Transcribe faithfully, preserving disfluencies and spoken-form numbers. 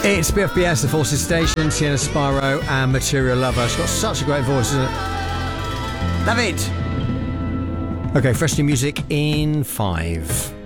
It's B F B S, the Forces Station, Sienna Sparrow and Material Lover. She's got such a great voice, isn't it? Love it! Okay, fresh new music in five.